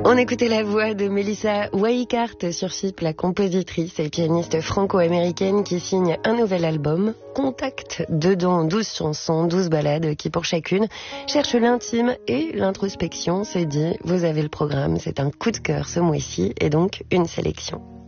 On écoutait la voix de Melissa Weikart sur FIP, la compositrice et pianiste franco-américaine qui signe un nouvel album, Contact. Dedans, 12 chansons, 12 ballades qui pour chacune cherchent l'intime et l'introspection. C'est dit, vous avez le programme, c'est un coup de cœur ce mois-ci et donc une sélection.